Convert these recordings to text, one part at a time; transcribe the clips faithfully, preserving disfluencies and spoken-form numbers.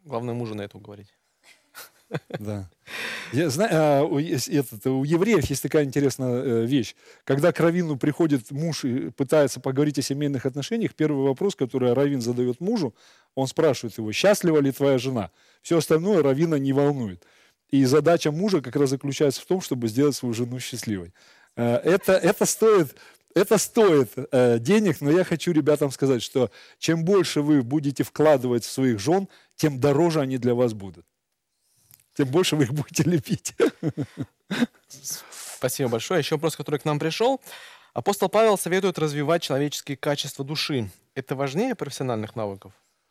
Главное, мужа на это уговорить. Да. Я знаю, а, у, есть этот, у евреев есть такая интересная э, вещь. Когда к раввину приходит муж и пытается поговорить о семейных отношениях, первый вопрос, который раввин задает мужу, он спрашивает его: счастлива ли твоя жена? Все остальное раввина не волнует. И задача мужа как раз заключается в том, чтобы сделать свою жену счастливой. Э, это, это стоит, это стоит э, денег, но я хочу ребятам сказать, что чем больше вы будете вкладывать в своих жен, тем дороже они для вас будут. Тем больше вы их будете любить. Спасибо большое. Еще вопрос, который к нам пришел. Апостол Павел советует развивать человеческие качества души. Это важнее профессиональных навыков?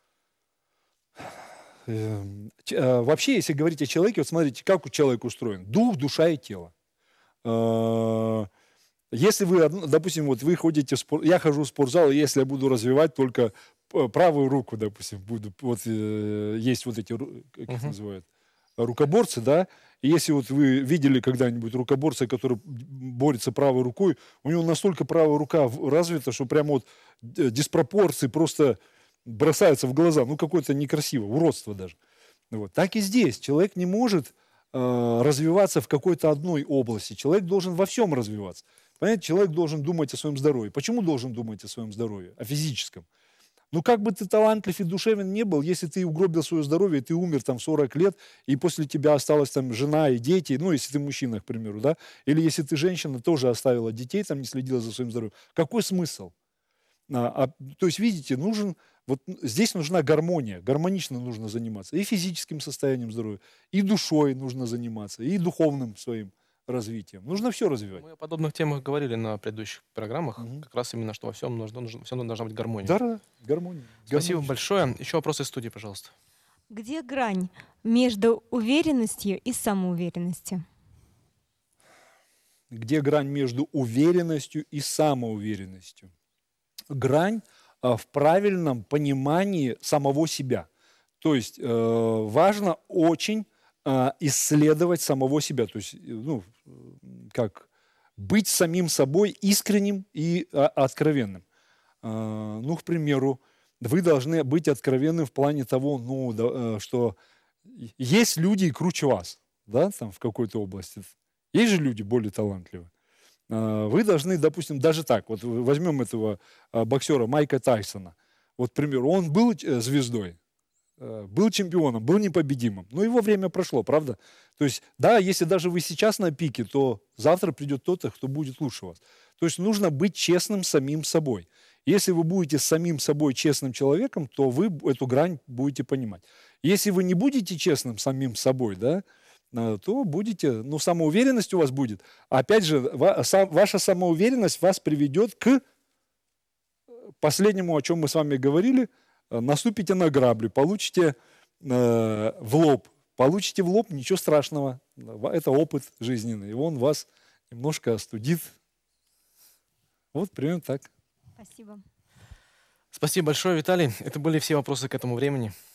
Эм, ч- э, Вообще, если говорить о человеке, вот смотрите, как у человека устроен. Дух, душа и тело. Э, Если вы, одно- допустим, вот вы ходите в спорт, я хожу в спортзал, и если я буду развивать только п- правую руку, допустим, буду, вот э, есть вот эти, ру- как их Мгм. называют, рукоборцы, да, и если вот вы видели когда-нибудь рукоборца, который борется правой рукой, у него настолько правая рука в- развита, что прямо вот д- диспропорции просто бросаются в глаза, ну какое-то некрасиво, уродство даже. Вот. Так и здесь. Человек не может э, развиваться в какой-то одной области. Человек должен во всем развиваться. Понимаете, человек должен думать о своем здоровье. Почему должен думать о своем здоровье? О физическом. Ну, как бы ты талантлив и душевен не был, если ты угробил свое здоровье, ты умер там в сорок лет, и после тебя осталась там жена и дети, ну, если ты мужчина, к примеру, да, или если ты женщина, тоже оставила детей, там, не следила за своим здоровьем. Какой смысл? А, а, то есть, видите, нужен, вот здесь нужна гармония, гармонично нужно заниматься и физическим состоянием здоровья, и душой нужно заниматься, и духовным своим развитием. Нужно все развивать. Мы о подобных темах говорили на предыдущих программах. Мгм. Как раз именно, что во всем нужно, нужно, всем должна быть гармония. Да, да, гармония, Спасибо гармонично. большое. Еще вопросы из студии, пожалуйста. Где грань между уверенностью и самоуверенностью? Где грань между уверенностью и самоуверенностью? Грань а, в правильном понимании самого себя. То есть э, важно очень а, исследовать самого себя, то есть, э, ну, э, как быть самим собой искренним и а, откровенным. А, ну, к примеру, вы должны быть откровенным в плане того, ну, да, э, что есть люди и круче вас, да, там в какой-то области. Есть же люди более талантливые. А, Вы должны, допустим, даже так, вот возьмем этого а, боксера Майка Тайсона. Вот, к примеру, он был э, звездой, э, был чемпионом, был непобедимым. Но его время прошло, правда? То есть, да, если даже вы сейчас на пике, то завтра придет тот, кто будет лучше вас. То есть нужно быть честным самим собой. Если вы будете с самим собой честным человеком, то вы эту грань будете понимать. Если вы не будете честным самим собой, да, э, то будете, ну, самоуверенность у вас будет. Опять же, ва- сам- ваша самоуверенность вас приведет к последнему, о чем мы с вами говорили. Э, наступите на грабли, получите э, в лоб. Получите в лоб, ничего страшного. Это опыт жизненный. И он вас немножко остудит. Вот примерно так. Спасибо. Спасибо большое, Виталий. Это были все вопросы к этому времени.